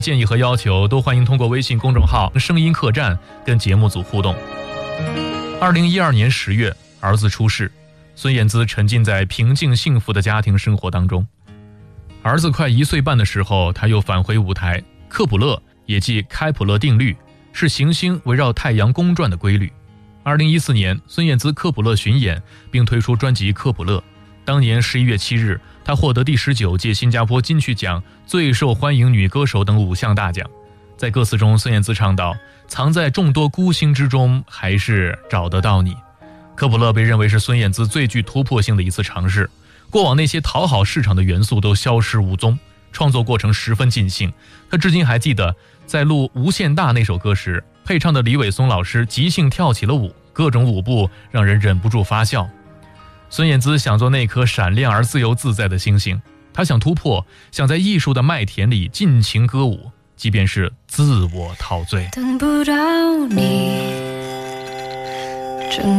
建议和要求都欢迎通过微信公众号声音客栈跟节目组互动。2012年10月，儿子出世，孙燕姿沉浸在平静幸福的家庭生活当中。儿子快1岁半的时候，他又返回舞台。科普勒也即开普勒定律，是行星围绕太阳公转的规律。2014年，孙燕姿科普勒巡演，并推出专辑《科普勒》。当年11月7日，她获得第19届新加坡金曲奖最受欢迎女歌手等5项大奖。在歌词中，孙燕姿唱道：藏在众多孤星之中，还是找得到你。科普勒被认为是孙燕姿最具突破性的一次尝试，过往那些讨好市场的元素都消失无踪，创作过程十分尽兴。他至今还记得在录《无限大》那首歌时，配唱的李伟松老师即兴跳起了舞，各种舞步让人忍不住发笑。孙燕姿想做那颗闪亮而自由自在的星星，她想突破，想在艺术的麦田里尽情歌舞，即便是自我陶醉。 等不到你